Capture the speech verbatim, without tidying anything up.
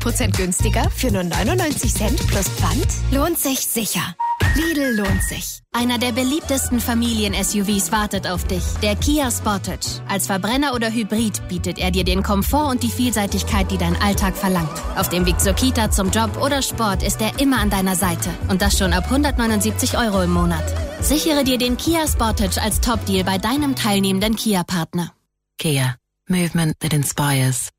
Prozent günstiger für nur neunundneunzig Cent plus Pfand? Lohnt sich sicher. Lidl lohnt sich. Einer der beliebtesten Familien-S U Vs wartet auf dich. Der Kia Sportage. Als Verbrenner oder Hybrid bietet er dir den Komfort und die Vielseitigkeit, die dein Alltag verlangt. Auf dem Weg zur Kita, zum Job oder Sport ist er immer an deiner Seite. Und das schon ab hundertneunundsiebzig Euro im Monat. Sichere dir den Kia Sportage als Top-Deal bei deinem teilnehmenden Kia-Partner. Kia. Movement that inspires.